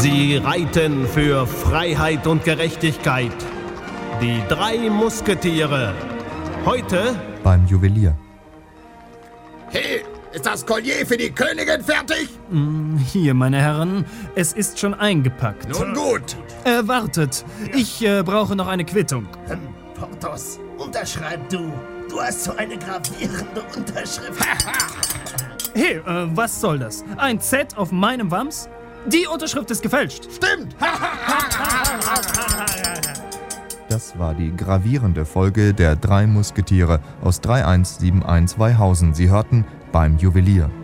Sie reiten für Freiheit und Gerechtigkeit. Die 3 Musketiere. Heute beim Juwelier. Hey, ist das Collier für die Königin fertig? Hier, meine Herren, es ist schon eingepackt. Nun gut. Wartet, ich brauche noch eine Quittung. Porthos, unterschreib du. Du hast so eine gravierende Unterschrift. Hey, was soll das? Ein Z auf meinem Wams? Die Unterschrift ist gefälscht. Stimmt. Das war die gravierende Folge der 3 Musketiere aus 3171 Weihausen. Sie hörten beim Juwelier.